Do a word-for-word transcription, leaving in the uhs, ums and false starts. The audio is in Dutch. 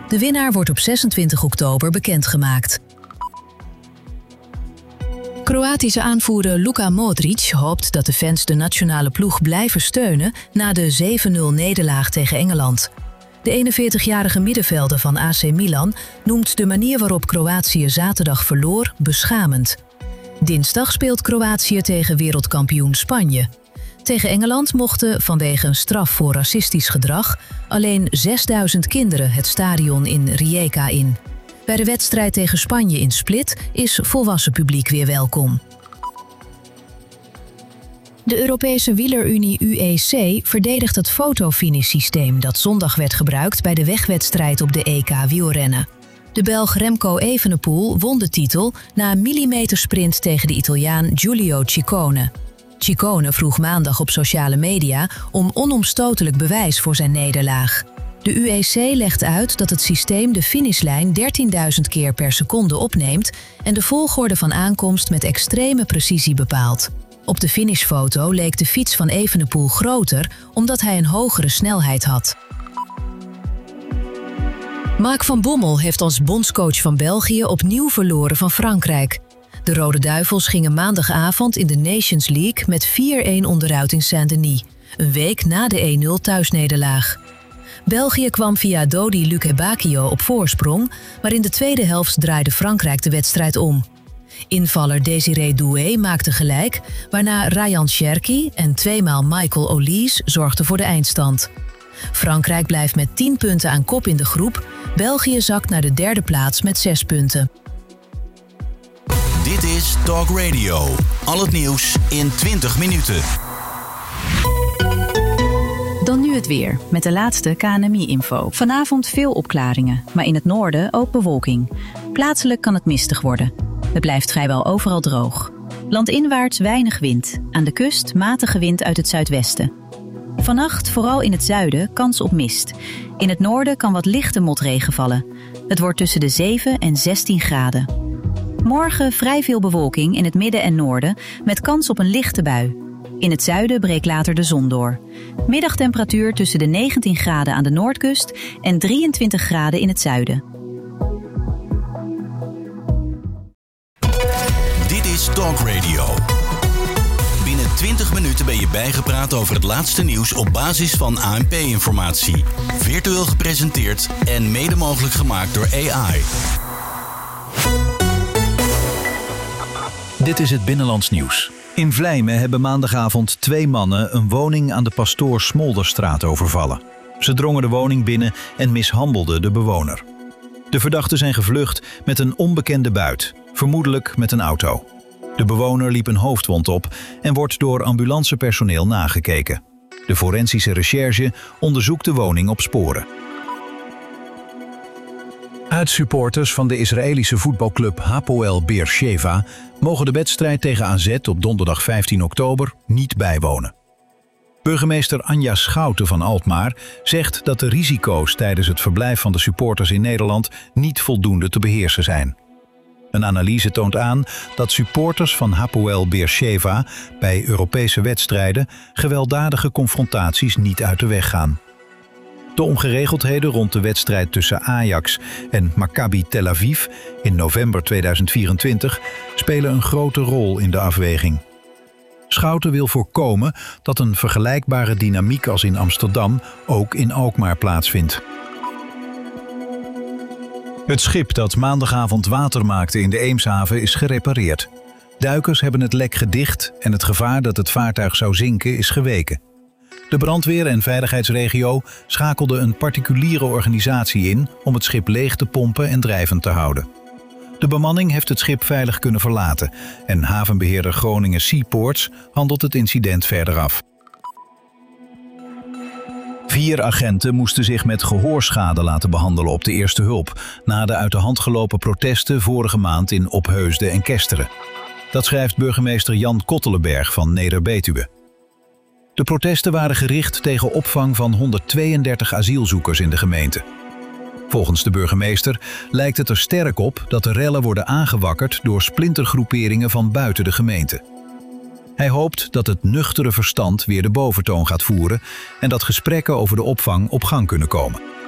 De winnaar wordt op zesentwintig oktober bekendgemaakt. Kroatische aanvoerder Luka Modric hoopt dat de fans de nationale ploeg blijven steunen na de zeven nul nederlaag tegen Engeland. De eenenveertigjarige middenvelder van A C Milan noemt de manier waarop Kroatië zaterdag verloor beschamend. Dinsdag speelt Kroatië tegen wereldkampioen Spanje. Tegen Engeland mochten vanwege een straf voor racistisch gedrag alleen zesduizend kinderen het stadion in Rijeka in. Bij de wedstrijd tegen Spanje in Split is volwassen publiek weer welkom. De Europese wielerunie U E C verdedigt het fotofinish-systeem dat zondag werd gebruikt bij de wegwedstrijd op de E K wielrennen. De Belg Remco Evenepoel won de titel na een millimetersprint tegen de Italiaan Giulio Ciccone. Ciccone vroeg maandag op sociale media om onomstotelijk bewijs voor zijn nederlaag. De U E C legt uit dat het systeem de finishlijn dertienduizend keer per seconde opneemt en de volgorde van aankomst met extreme precisie bepaalt. Op de finishfoto leek de fiets van Evenepoel groter omdat hij een hogere snelheid had. Mark van Bommel heeft als bondscoach van België opnieuw verloren van Frankrijk. De Rode Duivels gingen maandagavond in de Nations League met vier-een onderuit in Saint-Denis, een week na de één nul thuisnederlaag. België kwam via Dodi Lukebakio op voorsprong, maar in de tweede helft draaide Frankrijk de wedstrijd om. Invaller Désiré Doué maakte gelijk, waarna Ryan Cherki en tweemaal Michael Olise zorgden voor de eindstand. Frankrijk blijft met tien punten aan kop in de groep, België zakt naar de derde plaats met zes punten. Dit is Talk Radio. Al het nieuws in twintig minuten. Dan nu het weer, met de laatste K N M I-info. Vanavond veel opklaringen, maar in het noorden ook bewolking. Plaatselijk kan het mistig worden. Het blijft vrijwel overal droog. Landinwaarts weinig wind. Aan de kust matige wind uit het zuidwesten. Vannacht vooral in het zuiden kans op mist. In het noorden kan wat lichte motregen vallen. Het wordt tussen de zeven en zestien graden. Morgen vrij veel bewolking in het midden en noorden met kans op een lichte bui. In het zuiden breekt later de zon door. Middagtemperatuur tussen de negentien graden aan de noordkust en drieëntwintig graden in het zuiden. Dit is Talk Radio. Binnen twintig minuten ben je bijgepraat over het laatste nieuws op basis van A N P-informatie. Virtueel gepresenteerd en mede mogelijk gemaakt door A I. Dit is het Binnenlands Nieuws. In Vlijmen hebben maandagavond twee mannen een woning aan de Pastoor Smolderstraat overvallen. Ze drongen de woning binnen en mishandelden de bewoner. De verdachten zijn gevlucht met een onbekende buit, vermoedelijk met een auto. De bewoner liep een hoofdwond op en wordt door ambulancepersoneel nagekeken. De forensische recherche onderzoekt de woning op sporen. Uitsupporters van de Israëlische voetbalclub Hapoel Beersheva mogen de wedstrijd tegen A Z op donderdag vijftien oktober niet bijwonen. Burgemeester Anja Schouten van Alkmaar zegt dat de risico's tijdens het verblijf van de supporters in Nederland niet voldoende te beheersen zijn. Een analyse toont aan dat supporters van Hapoel Beersheva bij Europese wedstrijden gewelddadige confrontaties niet uit de weg gaan. De ongeregeldheden rond de wedstrijd tussen Ajax en Maccabi Tel Aviv in november tweeduizend vierentwintig spelen een grote rol in de afweging. Schouten wil voorkomen dat een vergelijkbare dynamiek als in Amsterdam ook in Alkmaar plaatsvindt. Het schip dat maandagavond water maakte in de Eemshaven is gerepareerd. Duikers hebben het lek gedicht en het gevaar dat het vaartuig zou zinken is geweken. De brandweer- en veiligheidsregio schakelde een particuliere organisatie in om het schip leeg te pompen en drijvend te houden. De bemanning heeft het schip veilig kunnen verlaten en havenbeheerder Groningen Seaports handelt het incident verder af. Vier agenten moesten zich met gehoorschade laten behandelen op de eerste hulp na de uit de hand gelopen protesten vorige maand in Opheusden en Kesteren. Dat schrijft burgemeester Jan Kottelenberg van Neder-Betuwe. De protesten waren gericht tegen opvang van honderdtweeëndertig asielzoekers in de gemeente. Volgens de burgemeester lijkt het er sterk op dat de rellen worden aangewakkerd door splintergroeperingen van buiten de gemeente. Hij hoopt dat het nuchtere verstand weer de boventoon gaat voeren en dat gesprekken over de opvang op gang kunnen komen.